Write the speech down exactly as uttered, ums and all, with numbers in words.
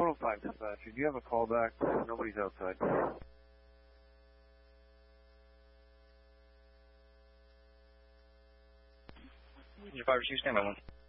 one oh five dispatcher, do you have a call back? Nobody's outside. Your five two, stand by one.